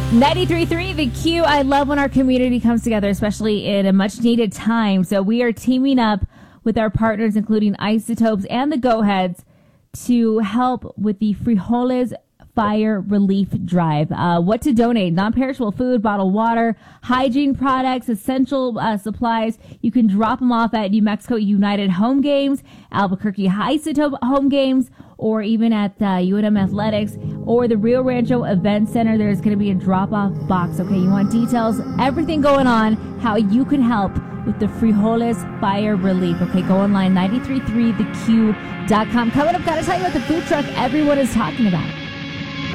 93.3 The Q. I love when our community comes together, especially in a much needed time. So we are teaming up with our partners, including Isotopes and the Go Heads, to help with the Frijoles Fire Relief Drive. What to donate: non-perishable food, bottled water, hygiene products, essential supplies. You can drop them off at New Mexico United home games, Albuquerque Isotope home games, or even at UNM Athletics or the Rio Rancho Event Center. There's going to be a drop-off box. Okay, you want details, everything going on, how you can help with the Frijoles Fire Relief. Okay, go online, 933theq.com. Coming up, got to tell you about the food truck everyone is talking about.